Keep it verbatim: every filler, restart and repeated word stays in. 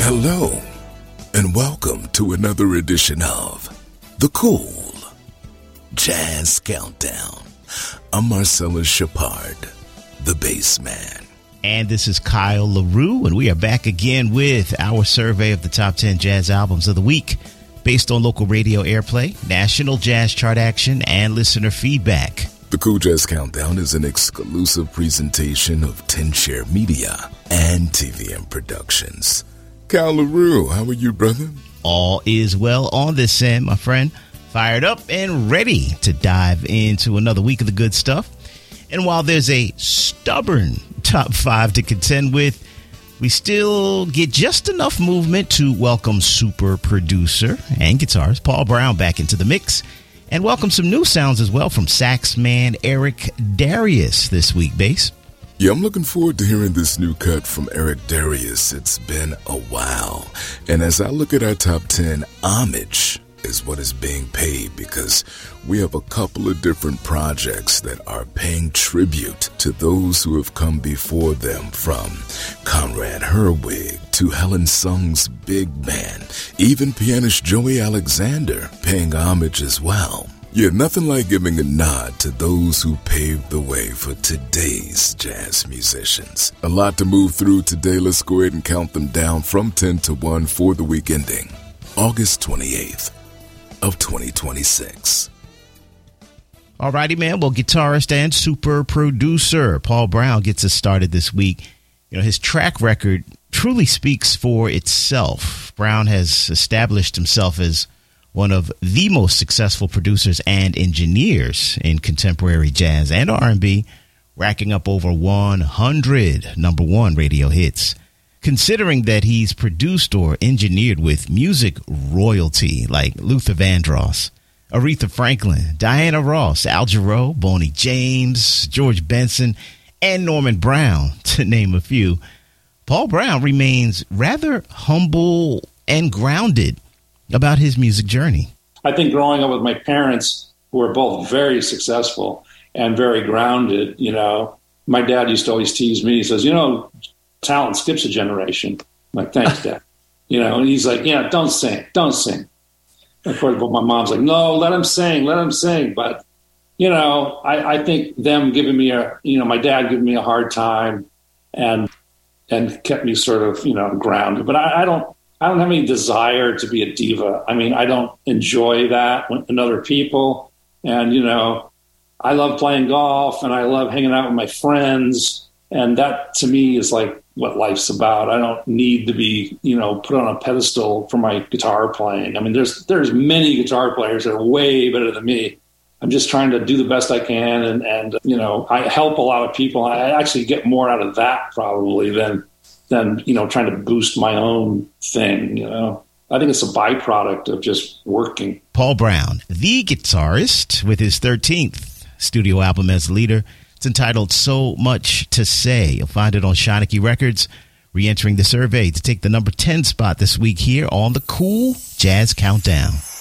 Hello, and welcome to another edition of The Cool Jazz Countdown. I'm Marcellus Shepard, the bass man. And this is Kyle LaRue, and we are back again with our survey of the top ten jazz albums of the week based on local radio airplay, national jazz chart action, and listener feedback. The Cool Jazz Countdown is an exclusive presentation of ten Share Media and T V M Productions. Kyle LaRue, how are you, brother? All is well on this end, my friend. Fired up and ready to dive into another week of the good stuff. And while there's a stubborn top five to contend with, we still get just enough movement to welcome super producer and guitarist Paul Brown back into the mix, and welcome some new sounds as well from sax man Eric Darius this week, bass. Yeah, I'm looking forward to hearing this new cut from Eric Darius. It's been a while. And as I look at our top ten, homage is what is being paid, because we have a couple of different projects that are paying tribute to those who have come before them, from Conrad Herwig to Helen Sung's big band, even pianist Joey Alexander paying homage as well. Yeah, nothing like giving a nod to those who paved the way for today's jazz musicians. A lot to move through today. Let's go ahead and count them down from ten to one for the week ending August twenty-eighth of twenty twenty-six. Alrighty, man. Well, guitarist and super producer Paul Brown gets us started this week. You know, his track record truly speaks for itself. Brown has established himself as one of the most successful producers and engineers in contemporary jazz and R and B, racking up over one hundred number one radio hits. Considering that he's produced or engineered with music royalty like Luther Vandross, Aretha Franklin, Diana Ross, Al Jarreau, Boney James, George Benson, and Norman Brown, to name a few, Paul Brown remains rather humble and grounded about his music journey. I think growing up with my parents, who were both very successful and very grounded, you know, my dad used to always tease me. He says, you know, talent skips a generation. I'm like, thanks, Dad. You know, and he's like, yeah, don't sing, don't sing. Of course, but my mom's like, no, let him sing, let him sing. But, you know, I, I think them giving me a, you know, my dad giving me a hard time and and kept me sort of, you know, grounded. But I, I don't, I don't have any desire to be a diva. I mean, I don't enjoy that in other people. And, you know, I love playing golf and I love hanging out with my friends. And that, to me, is like what life's about. I don't need to be, you know, put on a pedestal for my guitar playing. I mean, there's there's many guitar players that are way better than me. I'm just trying to do the best I can. And, and you know, I help a lot of people. I actually get more out of that probably than than, you know, trying to boost my own thing, you know. I think it's a byproduct of just working. Paul Brown, the guitarist, with his thirteenth studio album as leader. It's entitled So Much to Say. You'll find it on Shanachie Records. Re-entering the survey to take the number ten spot this week here on the Cool Jazz Countdown.